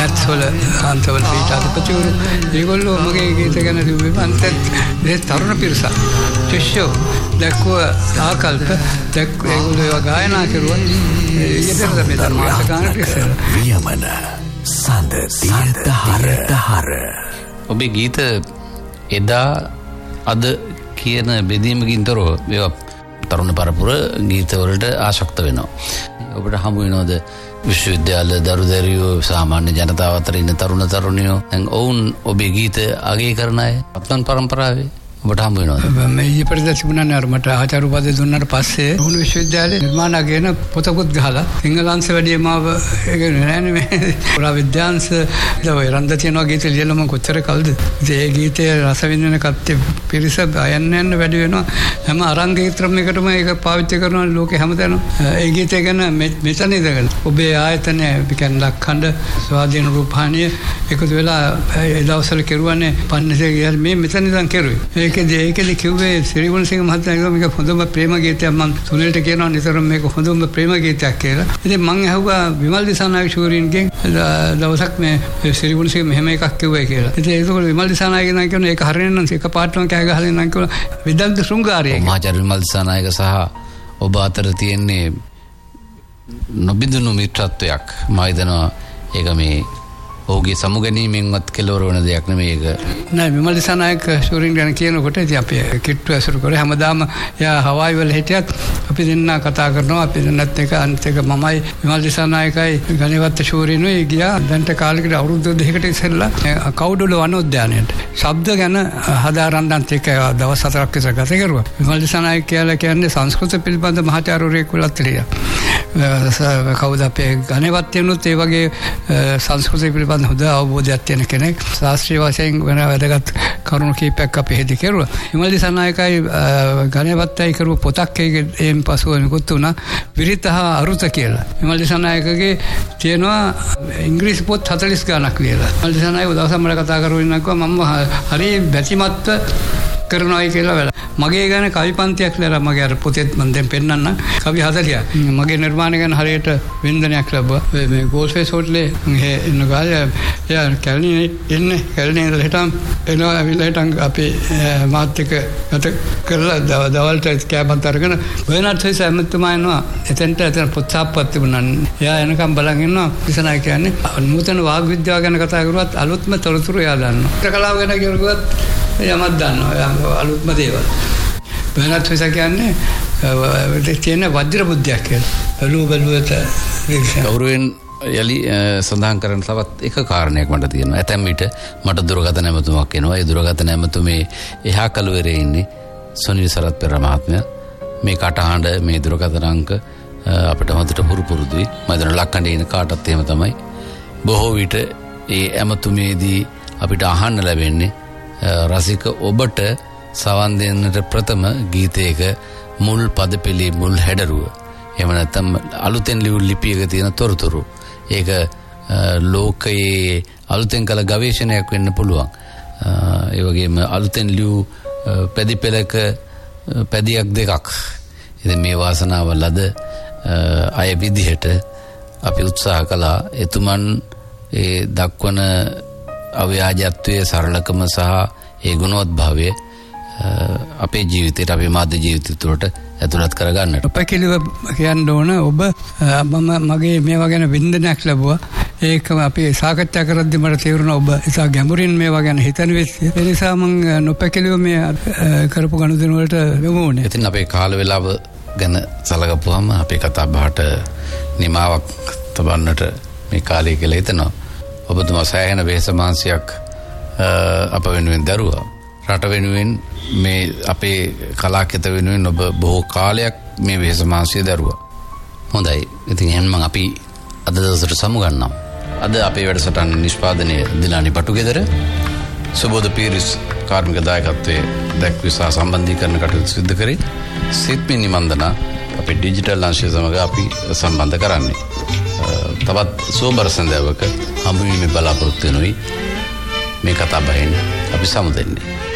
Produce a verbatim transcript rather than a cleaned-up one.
Maths වල අන්තවල පීඨාධිපතිවරු ඒගොල්ලෝ මගේ ගීත ගැන කිව්වේ අන්තත් මේ තරුණ පිරිසක් ශිෂ්‍යෝ දැක්වුව ආකල්ප දැක් ඒගොල්ලෝ ගායනා කරුවා ඊටතර මේ ධර්මාර්ථ ගානට ඉස්සෙල්ලා වියමන සඳ දහර දහර ඔබේ ගීත එදා අද කියන බෙදීමකින් තොරව මේවා තරුණ පරපුර ගීතවලට ආශක්ත වෙනවා. ඔබට හමු වෙනවද විශ්වවිද්‍යාල දරුදැරියෝ සාමාන්‍ය ජනතාව අතර ඉන්න තරුණ තරුණියෝ දැන් ඔවුන් ඔබේ ගීත අගය කරන අය අත්වන් පරම්පරාවේ ඔබට හමු වෙනවද? මම ඊයේ පෙරේදා තිබුණානේ අර මට ආචාර්ය උපාධිය දුන්නාට පස්සේ උණු විශ්වවිද්‍යාලේ නිර්මාණගෙන පොතකුත් ගහලා සිංහලංශ වැඩි මාව ඒක නෑනේ මේ පුරා විද්‍යාංශ දවයි රන්ද තියනවා ගීත ලියලා මම කොච්චර කල්ද ඉතින් ඒ ගීතයේ රස විඳින කත්තේ පිරිස අයන්න යන්න වැඩි වෙනවා හැම අරංගීත්‍රම් එකටම ඒක පාවිච්චි කරනවා ලෝකේ හැමතැනම ඒ ගීතය ගැන මෙතන ඉඳගෙන ඔබේ ආයතනය විකන් ලක්ඛණ්ඩ ස්වාධීන රූපහානිය එකතු වෙලා ඒ දවස්වල කෙරුවානේ පන්නසේ ගියල් මේ මෙතන ඉඳන් කෙරුවේ ඒකදී ඒකදී කිව්වේ ශ්‍රීගුණසිංහ මහත්මයා කිව්වා මේක හොඳම ප්‍රේම ගීතයක් මම සුනිල්ට කියනවා නිතරම මේක හොඳම ප්‍රේම ගීතයක් කියලා. ඉතින් මම අහුවා විමල් දිසානායක ශූරීන්ගෙන් දවසක් මේ ශ්‍රීගුණසිංහ මෙහෙම එකක් කිව්වයි කියලා. ඉතින් ඒකවල විමල් දිසානායක නම් කියනවා ඒක හරියන්නේ නම් එක පාටම කෑ ගහලා නම් කියලා විදග්ධ ශෘංගාරය. මහාචාර්ය විමල් දිසානායක සහ ඔබ අතර තියෙන්නේ නොබිඳුණු මිත්‍රත්වයක්. මම හිතනවා ඒක මේ ඔහුගේ සමුගැනීමෙන්වත් කෙලවර වෙන දෙයක් නෙමෙයි ඒක. නෑ විමල් දිසානායක ශූරින් ගැන කියනකොට ඉතින් අපි කිට්ටු ඇසුරු කරේ හැමදාම එයා හවායි වල හිටියත් අපි දෙන්න කතා කරනවා අපි දෙන්නත් එක අනිත් එක මමයි විමල් දිසානායකයි ගණේවත්ත ශූරිනුයි ගියා දැන්ට කාලෙකට අවුරුදු දෙකකට ඉස්සෙල්ලා කවුඩුල වනෝද්‍යානයට ශබ්ද ගැන හදාරන්නත් එක්ක දවස් හතරක් විතර ගත කරුවා. විමල් දිසානායක කියලා කියන්නේ සංස්කෘත පිළිබඳ මහාචාර්යවරයෙක් වෙලත් හිටියා. කවුද අපේ ගණේවත්තයනුත් ඒ වගේ සංස්කෘතිය පිළිබඳ හොඳ අවබෝධයක් තියෙන කෙනෙක් ශාස්ත්‍රීය වශයෙන් වෙන වැදගත් කරුණු කීපයක් අපි හෙදි කෙරුවා. විමල් දිසානායකයි ගණේවත්තයි කරුව පොතක් ඒකෙන් පසුව නිකුත් වුණා විරිත හා අරුත කියලා. විමල් දිසානායකගේ තියෙනවා ඉංග්‍රීසි පොත් හතළිස් ගණක් ලියලා. විමල් දිසානායක දවසක් මට කතා කරුවා ඉන්නකෝ මම හරි බැතිමත්ව කරනවායි කියලා වෙලා. මගේ ගැන කවි පන්තියක් ලියලා මගේ අර පොතේත් මම දැන් පෙන්නන්න කවි හතළියක්. මගේ නිර්මාණ ගැන හරියට වින්දනයක් ලැබුවා. මේ ගෝල්ෆේස් හෝටලේ මේ ඉන්න ගාලා යා කැලණියේ ඉන්නේ කැලණියේ ඉඳලා හිටම් එනවා ඇවිල්ලා හිටම් අපි මාත් එක්ක ගත කරලා දවල්ට කෑමත් අරගෙන බර්නාඩ් සයිස් ඇමතුමා එනවා. එතෙන්ට එතන පොත් සාප්පුවක් තිබුණා. එයා එනකම් බලන් ඉන්නවා. දිසනායක කියන්නේ නූතන වාග් විද්‍යාව ගැන කතා කරුවත් අලුත්ම තොරතුරු එයා දන්නවා. චිත්‍රකලාව ගැන කියනකොත් යමක් දන්නවා අලුත්ම දේවල්. බර්නාඩ් සයිස් කියන්නේ තියෙන වජ්‍ර බුද්ධියක් කියලා. බැලුව බැලුවට ගෞරවයෙන් යලි සඳහන් කරන තවත් එක කාරණයක් මට තියෙනවා. ඇතැම් විට මට දුරකථන ඇමතුමක් එනවා. ඒ දුරකථන ඇමතුමේ එහා කළුවරේ ඉන්නේ සුනිල් සරත් පෙරේරා මහත්මයා. මේ කටහඬ මේ දුරකථන අංක අපිට හොඳට හුරු පුරුදුයි. මම හිතන ලක්කණ්ඩේ ඉන්න කාටත් එහෙම තමයි. බොහෝ විට ඒ ඇමතුමේදී අපිට අහන්න ලැබෙන්නේ රසික ඔබට සවන් දෙන්නට ප්‍රථම ගීතයක මුල් පදපෙළේ මුල් හැඩරුව. එහෙම නැත්නම් අලුතෙන් ලියු ලිපියක තියෙන තොරතුරු. ඒක ලෝකයේ අලුතෙන් කළ ගවේෂණයක් වෙන්න පුළුවන්. ඒ වගේම අලුතෙන් ලියු පැදිපෙළක පැදියක් දෙකක්. ඉතින් මේ වාසනාව ලද අය විදිහට අපි උත්සාහ කළා එතුමන් ඒ දක්වන අව්‍යාජත්වයේ සරලකම සහ ඒ ගුණවත් භාවය අපේ ජීවිතයට අපේ මාධ්‍ය ජීවිතය තුළට ඇතුළත් කරගන්නට. පැකිලිව කියන්න ඕන ඔබ මම මගේ මේවා ගැන වින්දනයක් ලැබුවා. ඒක අපි සාකච්ඡා කරද්දී මට තේරුණා ඔබ ඉතා ගැඹුරින් මේවා ගැන හිතන වෙස්සිය. ඒ නිසා මම නොපැකිලිව මේ කරපු ගනුදෙනු වලට යොමු වුණේ. ඉතින් අපේ කාල වේලාව ගැන සලකපුවම අපේ කතා බහට නිමාවක් තබන්නට මේ කාලය කියලා හිතනවා. ඔබතුමා සෑහෙන වෙහෙස මාංශයක් අප වෙනුවෙන් දරුවා. රට වෙනුවෙන් මේ අපේ කලාකෙත වෙනුවෙන් ඔබ බොහෝ කාලයක් මේ වෙහෙස මාංශය දරුවා. හොඳයි. ඉතින් එහෙනම් අපි අද දවසට සමුගන්නම්. අද අපේ වැඩසටහන නිෂ්පාදනය දිලානි පටුගෙදර සුබෝධ පීරිස් කාර්මික දායකත්වයේ දැක්විසා සම්බන්ධීකරණ කටයුතු සිදු කරේ. සිත්මි නිමන්දනා අපේ ඩිජිටල් අංශය සමග අපි සම්බන්ධ කරන්නේ. තවත් සෝබර සඳාවක හම්බුවීමේ බලාපොරොත්තු වෙනුයි මේ කතා බහෙන් අපි සමුදෙන්නේ.